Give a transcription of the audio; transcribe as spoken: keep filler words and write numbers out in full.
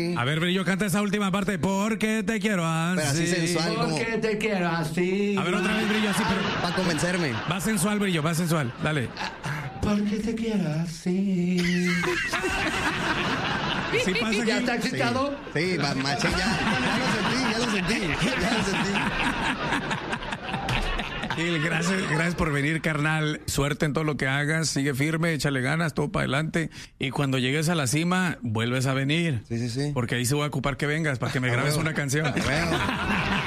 A ver, Brillo, canta esa última parte. Porque te quiero así. Pero así sensual, como... Porque te quiero así. A ver, otra vez, Brillo, así, pero... Para convencerme. Va sensual, Brillo, va sensual. Dale. Porque te quiero así. ¿Sí pasa ¿Ya aquí? está excitado? Sí, sí, ma- maché, ya, ya lo sentí, ya lo sentí, ya lo sentí. Gil, gracias, gracias por venir, carnal. Suerte en todo lo que hagas. Sigue firme, échale ganas, todo para adelante. Y cuando llegues a la cima, vuelves a venir. Sí, sí, sí. Porque ahí se voy a ocupar que vengas para que me grabes una canción. Bueno.